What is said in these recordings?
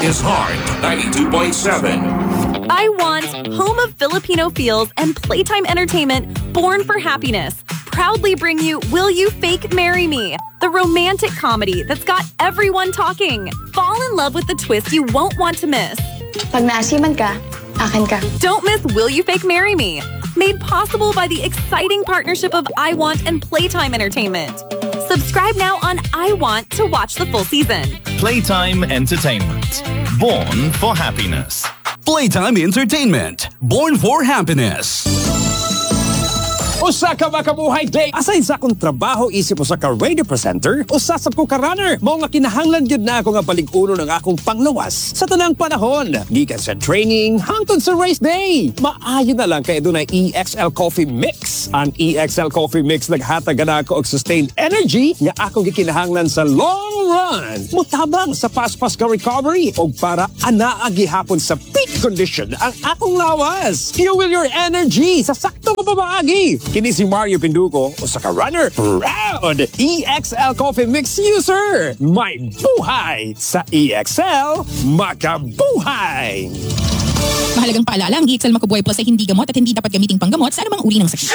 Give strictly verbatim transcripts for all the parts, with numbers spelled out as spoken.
is Heart ninety-two point seven. I Want, home of Filipino feels and playtime entertainment born for happiness, proudly bring you Will You Fake Marry Me, the romantic comedy that's got everyone talking. Fall in love with the twist you won't want to miss. Pag naasiman ka, akin ka. Don't miss Will You Fake Marry Me, made possible by the exciting partnership of I Want and Playtime Entertainment. Subscribe now on I Want to watch the full season. Playtime Entertainment, born for happiness. Playtime Entertainment, born for happiness. Usa ka makabuhay day. Aside sa akong trabaho, isip usa ka radio presenter, usa sa ko ka runner. Mao nga kinahanglan gyud na ako nga balig-uno ng akong panglawas sa tanang panahon. Gikan sa training hangtod sa race day. Maayo na lang kay dunay E X L Coffee Mix. Ang E X L Coffee Mix naghatag na ako og sustained energy nga akong gikinahanglan sa long run. Mutabang sa fast-fast ka recovery og para anaa gihapon sa peak condition ang akong lawas. Fuel your energy sa sakto nga pamaagi. Kini si Mario Pinduco, usa ka runner, proud E X L Coffee Mix user. May buhay sa E X L, makabuhay! Mahalagang paalala, ang E X L Makabuhay Plus ay hindi gamot at hindi dapat gamiting panggamot sa anumang uri ng sakit.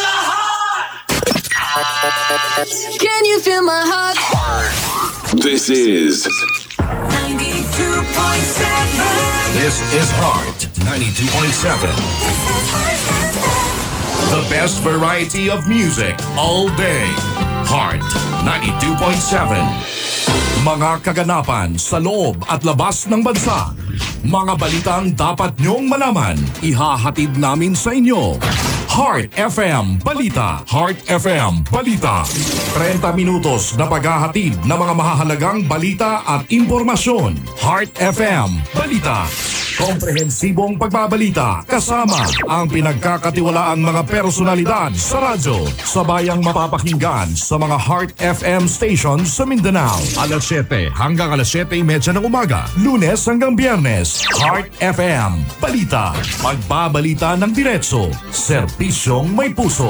Can you feel my heart? This is ninety-two point seven. This is Heart ninety-two point seven. The best variety of music all day. Heart ninety-two point seven. Mga kaganapan sa loob at labas ng bansa. Mga balitang dapat nyong malaman. Ihahatid namin sa inyo. Heart F M Balita. Heart F M Balita. thirty minutos na paghahatid ng mga mahahalagang balita at impormasyon. Heart F M Balita. Komprehensibong pagbabalita kasama ang pinagkakatiwalaang mga personalidad sa radyo. Sabayang mapapakinggan sa mga Heart F M stations sa Mindanao. alas siyete hanggang alas siyete trenta ng umaga. Lunes hanggang Biyernes. Heart F M Balita. Magbabalita ng diretso. Serbisyong may puso.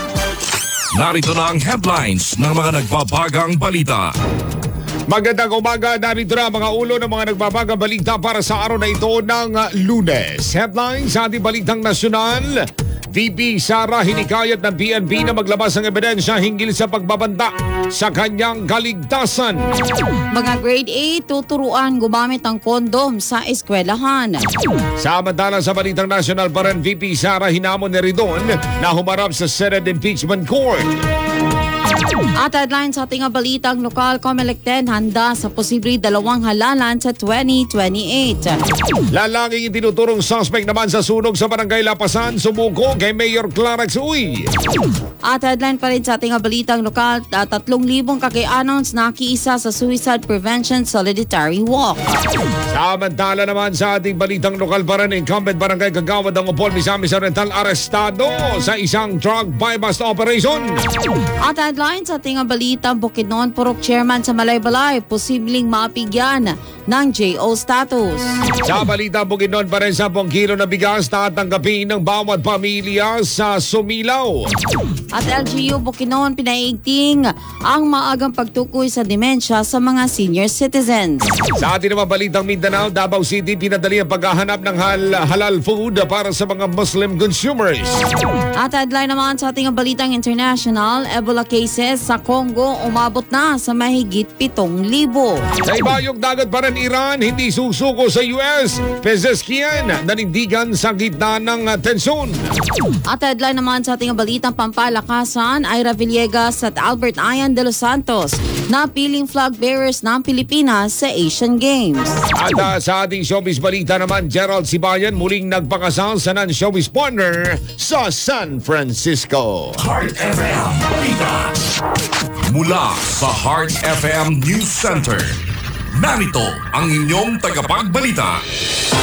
Narito na ang headlines ng mga nagbabagang balita. Magandang umaga, narito na mga ulo ng mga nagbabagang balita para sa araw na ito ng Lunes. Headlines sa ating balitang nasyonal. V P Sara hinikayat ng B N P na maglabas ng ebidensya hinggil sa pagbabanta sa kanyang kaligtasan. Mga grade eight tuturuan gumamit ng kondom sa eskwelahan. Samantala sa balitang nasyonal pa rin, V P Sara hinamon ni Ridon na humarap sa Senate Impeachment Court. At headline sa ating balitang lokal, Comelec ten handa sa posibleng dalawang halalan sa twenty twenty-eight. Lalanging itinuturong suspect naman sa sunog sa Barangay Lapasan, sumuko kay Mayor Clarex Uy. At headline pa rin sa ating balitang lokal, tatlong libong kaki-anons nakiisa sa Suicide Prevention Solidarity Walk. Samantala naman sa ating balitang lokal pa rin, incumbent Barangay Kagawad ng Upol, Misamis Oriental arestado sa isang drug buy-bust operation. At headline sa ating balita, Bukidnon Purok Chairman sa Malaybalay, posibleng mapigyan ng J O status. Sa balita, Bukidnon pa rin sampung kilo na bigas tatanggapin ng bawat pamilya sa Sumilaw. At L G U Bukidnon pinaigting ang maagang pagtukoy sa demensya sa mga senior citizens. Sa ating naman balitang Mindanao, Davao City pinadali ang paghahanap ng hal- halal food para sa mga Muslim consumers. At headline naman sa ating balitang international, Ebola cases sa Congo umabot na sa mahigit pitong libo. Sa ibayong dagat pa rin, Iran hindi susuko sa U S. Pezeshkian nanindigan sa gitna ng tensyon. At headline naman sa ating balitang pampalakasan, Ira Villegas at Albert Ayan de los Santos na piling flag bearers ng Pilipinas sa Asian Games. At uh, sa ating showbiz balita naman, Gerald Sibayan muling nagpakasal sa non-showbiz partner sa San Francisco. Heart F M Balita. Mula sa Heart F M News Center, narito ang inyong tagapagbalita,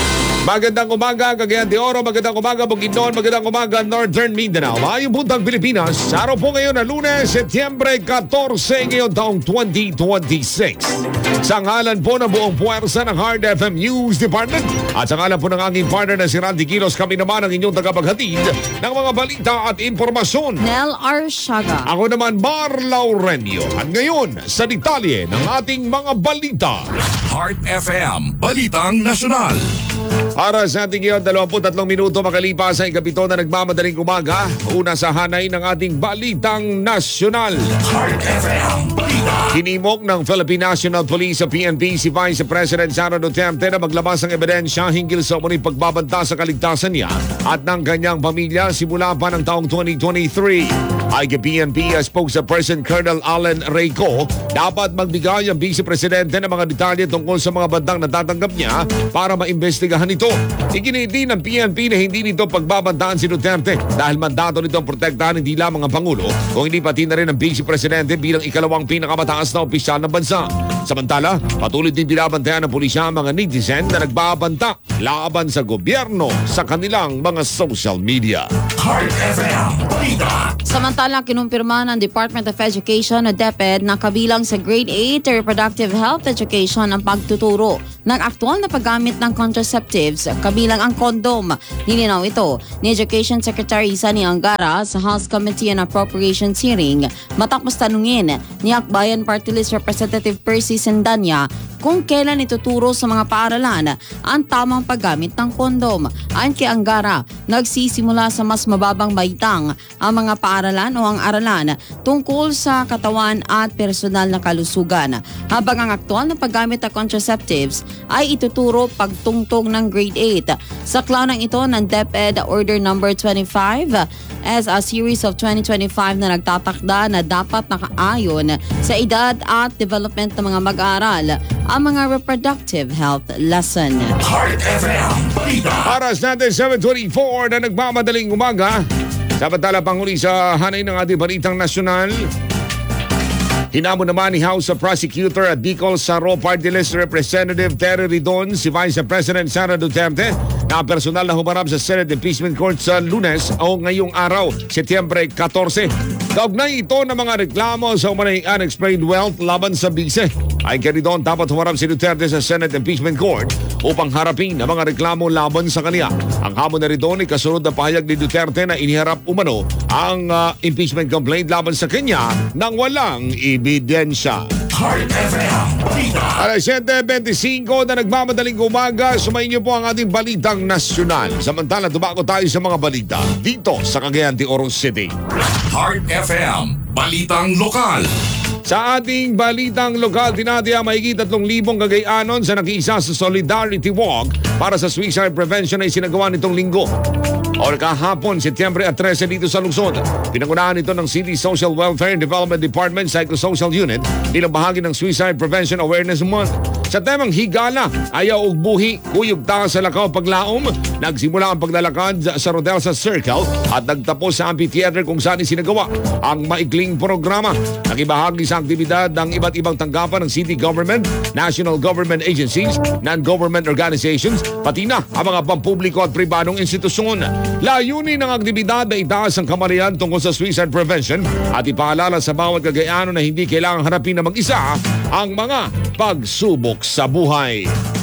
Magandang umaga, Cagayan de Oro. Magandang umaga, Bukidnon. Magandang umaga, Northern Mindanao. Maayong buntag Pilipinas. Sa araw po ngayon na Lunes, Setyembre fourteen, ngayon taong twenty twenty-six. Sa ngalan po ng buong puwersa ng Hard F M News Department at sa ngalan po ng aking partner na si Randy Kilos, kami naman ang inyong tagapaghatid ng mga balita at impormasyon. Nel Arshaga. Ako naman, Mar Laurenio. At ngayon, sa detalye ng ating mga balita. Heart F M, Balitang Nasyonal. Para sa ating ngayon, twenty-three minuto makalipas sa ikapito na nagmamadaling umaga. Una sa hanay ng ating Balitang Nasyonal. Heart F M, Balita. Hinimok ng Philippine National Police sa P N P si Vice President Sara Duterte na maglabas ng ebidensya hinggil sa umuning pagbabanta sa kaligtasan niya at ng kanyang pamilya simula pa ng taong twenty twenty-three. Ay kay P N P spokesperson Colonel Allen Reyco, dapat magbigay ang Vice Presidente ng mga detalye tungkol sa mga bandang natatanggap niya para maimbestigahan ito. Iginiti ng P N P na hindi nito pagbabantaan si Duterte dahil mandato nito ang protektahan hindi lamang ang Pangulo kung hindi pati na rin ang Vice Presidente bilang ikalawang pinakamataas na opisyal ng bansa. Samantala, patuloy din binabantayan ng pulisya ang mga netizen na nagbabanta laban sa gobyerno sa kanilang mga social media. Heart F M, Balita. Samantala, kinumpirma ng Department of Education o DepEd na kabilang sa Grade eight Reproductive Health Education ang pagtuturo ng aktual na paggamit ng contraceptives, kabilang ang kondom. Nilinaw ito ni Education Secretary Sani Angara sa House Committee on Appropriations hearing matapos tanungin ni Akbayan Party List Representative Percy Sendanya kung kailan ituturo sa mga paaralan ang tamang paggamit ng kondom. Ayon kay Angara, nagsisimula sa mas mababang baitang ang mga paaralan o ang aralan tungkol sa katawan at personal na kalusugan, habang ang aktual na paggamit ng contraceptives ay ituturo pagtungtong ng Grade eight. Sa klaunang ito ng DepEd Order Number twenty-five as a series of twenty twenty-five na nagtatakda na dapat nakaayon sa edad at development ng mga mag-aaral ang mga reproductive health lesson. Heart F M, Balita. Oras natin seven twenty-four na nagmamadaling umaga. Samantala panghuli sa hanay ng ating Balitang Nasyonal. Hinamon naman ni House of Prosecutor at Bicol Saro Party List Representative Terry Ridon si Vice President Sara Duterte na personal na humarap sa Senate Impeachment Court sa Lunes o ngayong araw, Setyembre fourteen. Kaugnay ito ng mga reklamo sa umanay unexplained wealth laban sa bise. Ay kay Ridon, dapat humarap si Duterte sa Senate Impeachment Court upang harapin ang mga reklamo laban sa kanya. Ang hamon na Ridon ay kasunod na pahayag ni Duterte na iniharap umano ang uh, impeachment complaint laban sa kanya nang walang ebidensya. Heart F M, Balita. Alas seven twenty-five na nagmamadaling umaga, sumayin niyo po ang ating Balitang Nasyonal. Samantala, tumako tayo sa mga balita dito sa Cagayan de Oro City. Heart F M, Balitang Lokal. Sa ating Balitang Lokal, tinataya mahigit tatlong libong Cagayanon sa nakiisa sa Solidarity Walk para sa suicide prevention na isinagawa nitong linggo o kahapon, Setyembre thirteen dito sa Luzon. Pinangunahan ito ng City Social Welfare and Development Department Psychosocial Unit bilang bahagi ng Suicide Prevention Awareness Month. Sa temang higala, ayaw ug buhi, kuyog ta sa lakaw paglaom, nagsimula ang paglalakad sa Rodelsa Circle at nagtapos sa amphitheater kung saan isinagawa ang maikling programa. Nakibahagi sa aktibidad ng iba't ibang tanggapan ng city government, national government agencies, non-government organizations, pati na ang mga pampubliko at pribadong institusyon. Layunin ng aktibidad na itaas ang kamalayan tungkol sa suicide prevention at ipaalala sa bawat Cagayano na hindi kailangang harapin na mag-isa ang mga pagsubok sa buhay.